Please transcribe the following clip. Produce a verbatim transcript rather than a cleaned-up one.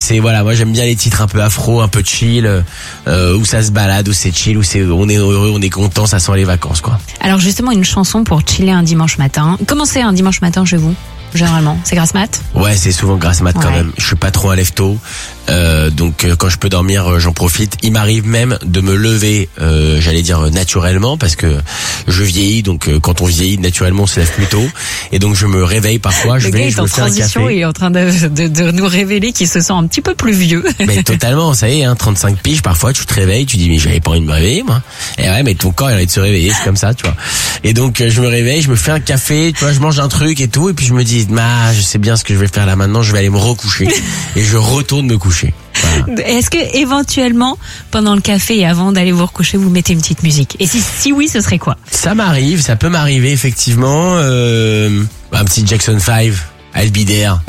c'est voilà, moi j'aime bien les titres un peu afro, un peu chill, euh, où ça se balade, où c'est chill, où c'est, on est heureux, on est content, ça sent les vacances quoi. Alors justement, une chanson pour chiller un dimanche matin. Comment c'est un dimanche matin chez vous? Généralement, c'est grasse mat? Ouais, c'est souvent grasse mat quand Ouais. même. Je suis pas trop un lève-tôt, euh, donc euh, quand je peux dormir, euh, j'en profite. Il m'arrive même de me lever, euh, j'allais dire euh, naturellement, parce que je vieillis, donc euh, quand on vieillit naturellement, on se lève plus tôt, et donc je me réveille parfois. Je Le gars vais, est je en me fais un transition café. et est en train de, de, de nous révéler qu'il se sent un petit peu plus vieux. Mais totalement, ça y est, hein, trente-cinq piges, parfois tu te réveilles, tu dis mais j'avais pas envie de me réveiller moi. Et ouais, mais ton corps il a envie de se réveiller, c'est comme ça, tu vois. Et donc euh, je me réveille, je me fais un café, tu vois, je mange un truc et tout, et puis je me dis ah, je sais bien ce que je vais faire là maintenant, je vais aller me recoucher et je retourne me coucher. Voilà. Est-ce que éventuellement, pendant le café et avant d'aller vous recoucher, vous mettez une petite musique? Et si, si oui, ce serait quoi? Ça m'arrive, ça peut m'arriver effectivement, euh, un petit Jackson five, I'll be there.